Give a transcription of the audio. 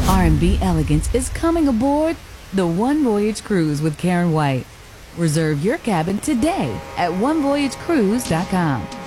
R&B elegance is coming aboard the One Voyage Cruise with Karen White. Reserve your cabin today at onevoyagecruise.com.